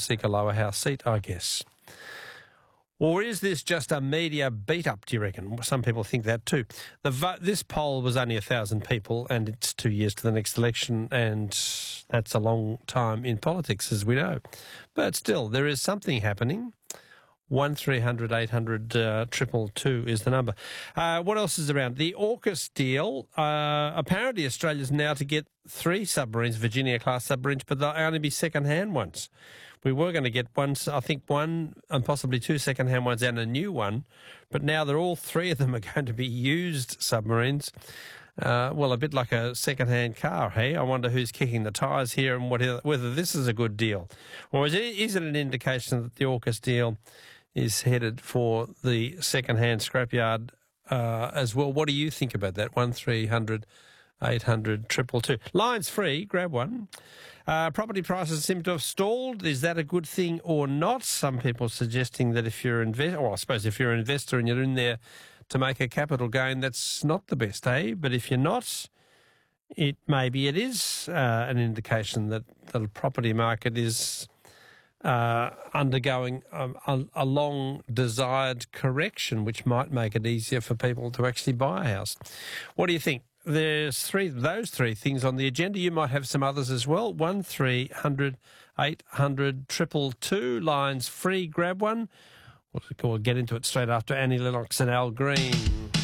seek a lower house seat, I guess. Or is this just a media beat-up, do you reckon? Some people think that too. This poll was only 1,000 people, and it's 2 years to the next election, and that's a long time in politics, as we know. But still, there is something happening. 1300 800 222 is the number. What else is around? The AUKUS deal. Apparently Australia's now to get 3 submarines, Virginia-class submarines, but they'll only be second-hand ones. We were going to get one and possibly 2 second-hand ones and a new one, but now all 3 of them are going to be used submarines. Well, a bit like a second-hand car, hey? I wonder who's kicking the tyres here and whether this is a good deal. Or is it an indication that the AUKUS deal is headed for the second-hand scrapyard as well? What do you think about that? 1300 800 222. Line's free. Grab one. Property prices seem to have stalled. Is that a good thing or not? Some people suggesting that if you're I suppose if you're an investor and you're in there to make a capital gain, that's not the best, eh? But if you're not, maybe it is an indication that the property market is undergoing a long-desired correction, which might make it easier for people to actually buy a house. What do you think? There's those three things on the agenda. You might have some others as well. 1300 800 222. Lines free. Grab one. We'll get into it straight after Annie Lennox and Al Green.